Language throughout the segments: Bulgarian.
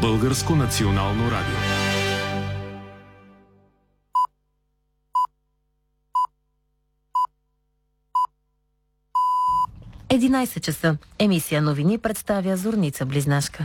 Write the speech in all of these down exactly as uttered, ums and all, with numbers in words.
Българско национално радио. единайсет часа. Емисия новини представя Зорница Близнашка.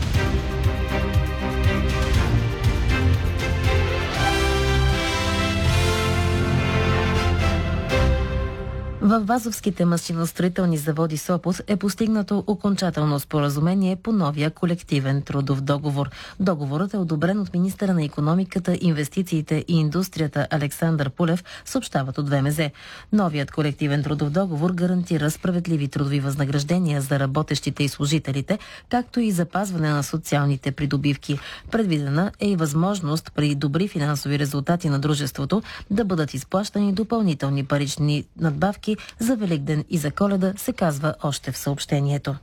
Във Вазовските машиностроителни заводи Сопот е постигнато окончателно споразумение по новия колективен трудов договор. Договорът е одобрен от министъра на икономиката, инвестициите и индустрията Александър Пулев, съобщават от ВМЗ. Новият колективен трудов договор гарантира справедливи трудови възнаграждения за работещите и служителите, както и запазване на социалните придобивки. Предвидена е и възможност при добри финансови резултати на дружеството да бъдат изплащани допълнителни парични надбавки за Великден и за Коледа, се казва още в съобщението.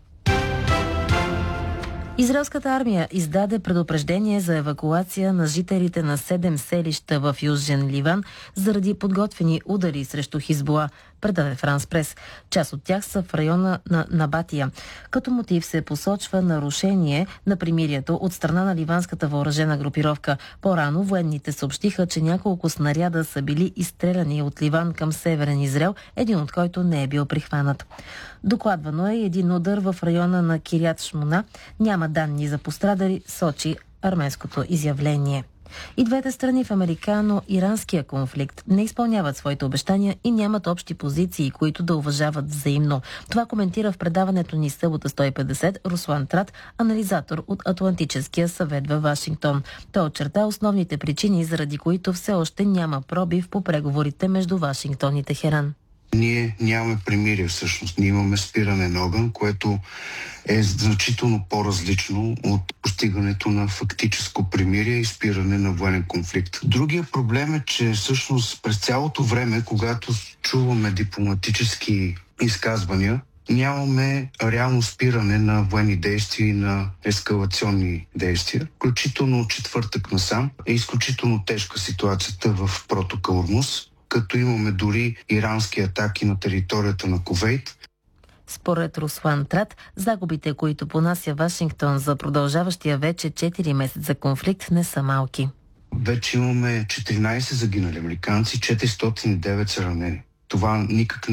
Израелската армия издаде предупреждение за евакуация на жителите на седем селища в Южен Ливан заради подготвени удари срещу Хизбула, предаде Франс Прес. Част от тях са в района на Набатия. Като мотив се посочва нарушение на примирието от страна на ливанската въоръжена групировка. По-рано военните съобщиха, че няколко снаряда са били изстреляни от Ливан към северен Израел, един от който не е бил прихванат. Докладвано е един удар в района на Кирят Шмуна. Няма данни за пострадали, сочи арменското изявление. И двете страни в американо-иранския конфликт не изпълняват своите обещания и нямат общи позиции, които да уважават взаимно. Това коментира в предаването ни събота сто и петдесет Руслан Трат, анализатор от Атлантическия съвет във Вашингтон. Той очерта основните причини, заради които все още няма пробив по преговорите между Вашингтон и Техеран. Ние нямаме примирие всъщност. Ние имаме спиране на огън, което е значително по-различно от постигането на фактическо примирие и спиране на военен конфликт. Другия проблем е, че всъщност през цялото време, когато чуваме дипломатически изказвания, нямаме реално спиране на военни действия и на ескалационни действия. Включително от четвъртък насам е изключително тежка ситуацията в протока Ормуз, като имаме дори ирански атаки на територията на Кувейт. Според Руслан Трат, загубите, които понася Вашингтон за продължаващия вече четири месеца конфликт, не са малки. Вече имаме четиринайсет загинали американци, четиристотин и девет са ранени. Това никак